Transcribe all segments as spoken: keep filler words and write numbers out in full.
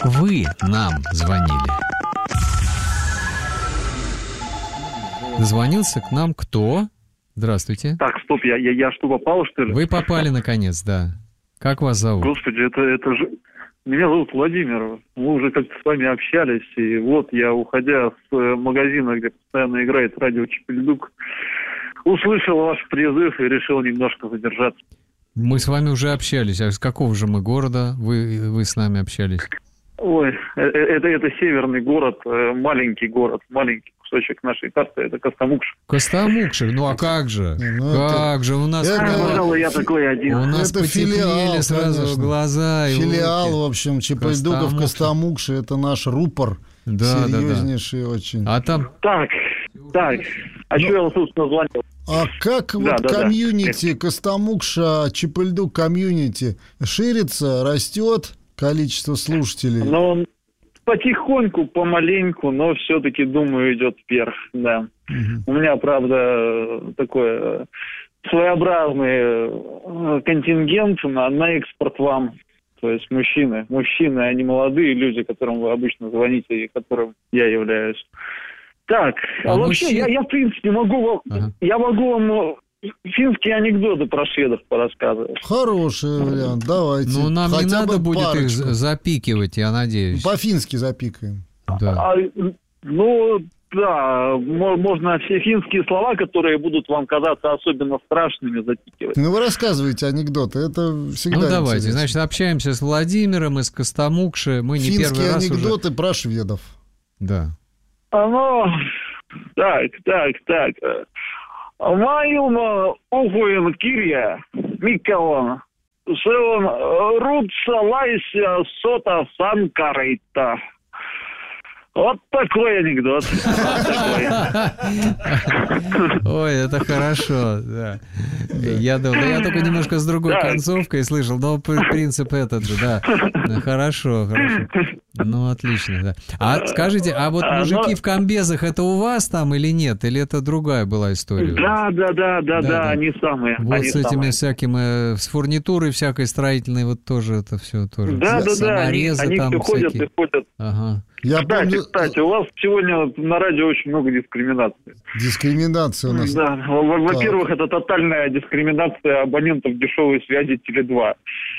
вы нам звонили. Дозвонился к нам кто? Здравствуйте. Так, стоп, я, я, я что, попал, что ли? Вы попали, наконец, да. Как вас зовут? Господи, это, это же... Меня зовут Владимир. Мы уже как-то с вами общались. И вот я, уходя с магазина, где постоянно играет радио Чепельдук, услышал ваш призыв и решил немножко задержаться. Мы с вами уже общались. А с какого же мы города вы, вы с нами общались? Ой, это, это северный город, маленький город, маленький кусочек нашей карты, это Костомукша. Костомукша, ну а как же? Ну, как это... же у нас... Это, пожалуй, я такой один. У нас это потеплели филиал, сразу конечно. глаза. Филиал, и в общем, Чепельдуков, Костомукша, это наш рупор. Да, серьезнейший да, да. очень. А там... Так, так, а ну... что я, собственно, звонил? А как да, вот да, комьюнити, да. Костомукша, Чепельдук комьюнити ширится, растет количество слушателей? Ну, потихоньку, помаленьку, но все-таки, думаю, идет вверх, да. Угу. У меня, правда, такой своеобразный контингент на, на экспорт вам. То есть мужчины, мужчины, а не молодые люди, которым вы обычно звоните и которым я являюсь. Так, а, а вообще, мужчин... я, я, в принципе, могу вам, ага. я могу вам финские анекдоты про шведов порассказывать. Хороший вариант, давайте. Ну, нам хотя не надо будет парочку. Их запикивать, я надеюсь. По-фински запикаем. Да. А, ну, да, можно все финские слова, которые будут вам казаться особенно страшными, запикивать. Ну, вы рассказываете анекдоты, это всегда Ну, давайте, интересно. Значит, общаемся с Владимиром из Костомукши. Мы не финские первый раз анекдоты уже... про шведов. Да. А, ну, так, так, так. Моим ухуем Кирья Миккелон, se on rutsalaisia sotasankareita. Вот такой анекдот. Ой, это хорошо, да. Я думал, я только немножко с другой концовкой слышал, но принцип этот же, да. Хорошо, хорошо. Ну, отлично, да. А скажите, а вот мужики в комбезах, это у вас там или нет? Или это другая была история? Да, да, да, да, да, они самые. Вот с этими всякими, с фурнитурой всякой строительной, вот тоже это все тоже. Да, да, да, они все ходят и ходят. Ага. Я кстати, помню... кстати, у вас сегодня на радио очень много дискриминации. Дискриминация у нас. Да, во-первых, это тотальная дискриминация абонентов дешевой связи Теле два.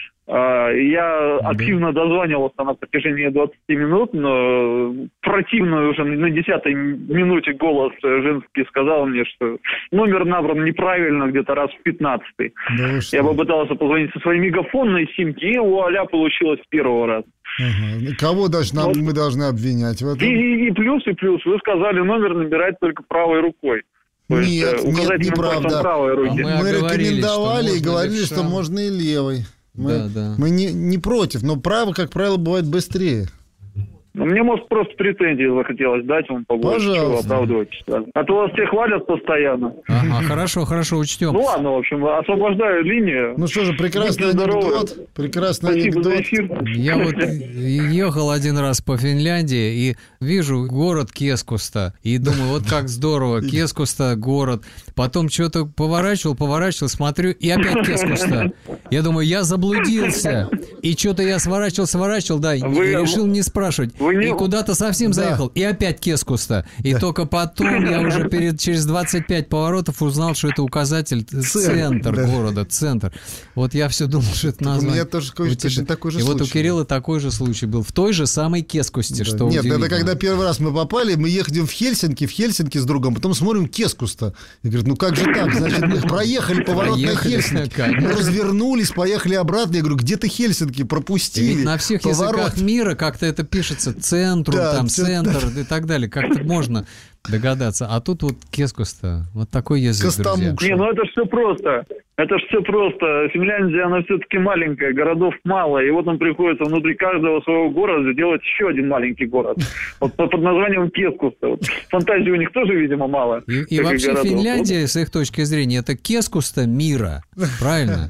Я да. активно дозванивался на протяжении двадцати минут, но противно уже на десятой минуте голос женский сказал мне, что номер набран неправильно, где-то раз в пятнадцатый. Да я попытался позвонить со своей мегафонной симки, и вуаля, получилось с первого раза. Ага. Кого даже нам, вот. мы должны обвинять в этом? И, и, и плюс, и плюс. Вы сказали, номер набирать только правой рукой. То нет, есть, нет, неправда. Правой руки. А мы мы рекомендовали и говорили, что можно и левой. Мы, да, да. мы не, не против, но право, как правило, бывает быстрее. Ну, мне, может, просто претензии захотелось дать вам побольше, чего оправдывайтесь. А то вас все хвалят постоянно. Ага, хорошо, хорошо, учтем. Ну ладно, в общем, освобождаю линию. Ну что же, прекрасный анекдот. Прекрасный Спасибо анекдот. за эфир. Я вот ехал один раз по Финляндии и вижу город Кескуста. И думаю, вот как здорово, Кескуста, город. Потом что-то поворачивал, поворачивал, смотрю, и опять Кескуста. Я думаю, я заблудился. И что-то я сворачивал, сворачивал, да, Вы... и решил не спрашивать. Не... И куда-то совсем да. заехал, и опять Кескуста. И да. только потом я уже перед, через двадцать пять поворотов узнал, что это указатель центр да. города, центр. Вот я все думал, что это название. У меня тоже точно такой же и случай. И вот у Кирилла такой же случай был, в той же самой Кескусте, да. что Нет, удивительно. это когда первый раз мы попали, мы ехали в Хельсинки, в Хельсинки с другом, потом смотрим Кескуста. И говорит, ну как же так? Значит, мы проехали поворот проехали, на Хельсинки. Мы развернулись, поехали обратно. Я говорю, где ты Хельсинки пропустили? Ведь на всех поворот. Языках мира как-то это пишется центру, да, там, центр да. и так далее. Как-то можно догадаться. А тут вот Кескуста, вот такой язык, Костомукша. Не, ну это ж все просто. Это ж все просто. Финляндия, она все-таки маленькая, городов мало. И вот нам приходится внутри каждого своего города сделать еще один маленький город. Вот под названием Кескуста. Вот. Фантазии у них тоже, видимо, мало. И, и вообще городов. Финляндия, вот. С их точки зрения, это Кескуста мира. Правильно?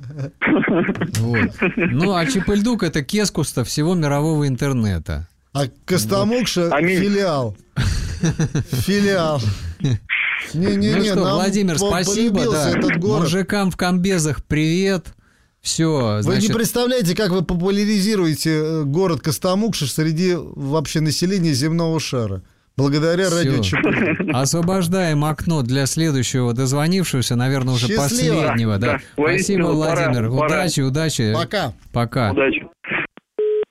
Вот. Ну, а Чепельдук — это Кескуста всего мирового интернета. А Костомукша — филиал. Филиал. Не-не-не, ну что, Владимир, спасибо. Да. Этот город. Мужикам в комбезах привет. Все, значит... Вы не представляете, как вы популяризируете город Костомукша среди вообще населения земного шара. Благодаря радио ЧП. Освобождаем окно для следующего дозвонившегося, наверное, уже Счастливо. последнего. Да. Да. Спасибо, Владимир. Пора, удачи, пора. удачи. Пока. Пока. Удачи.